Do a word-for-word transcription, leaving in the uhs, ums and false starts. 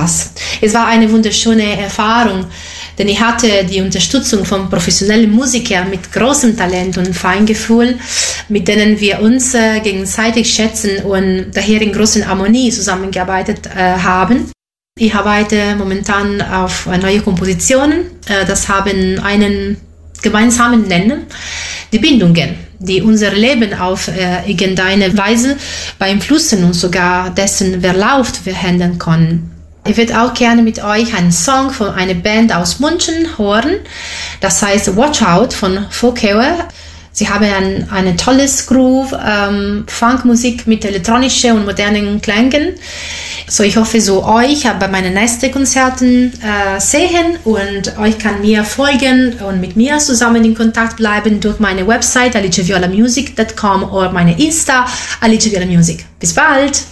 Spaß. Es war eine wunderschöne Erfahrung, denn ich hatte die Unterstützung von professionellen Musikern mit großem Talent und Feingefühl, mit denen wir uns äh, gegenseitig schätzen und daher in großer Harmonie zusammengearbeitet äh, haben. Ich arbeite momentan auf neue Kompositionen. Äh, das haben einen gemeinsamen Nenner, die Bindungen, die unser Leben auf äh, irgendeine Weise beeinflussen und sogar dessen Verlauf verändern können. Ich würde auch gerne mit euch einen Song von einer Band aus München hören. Das heißt Watch Out von Folkauer. Sie haben ein, eine tolles Groove, ähm, Funkmusik mit elektronischen und modernen Klängen. So, ich hoffe, so euch bei meinen nächsten Konzerten äh, sehen und euch kann mir folgen und mit mir zusammen in Kontakt bleiben durch meine Website alice viola music punkt com oder meine Insta alice viola music. Bis bald!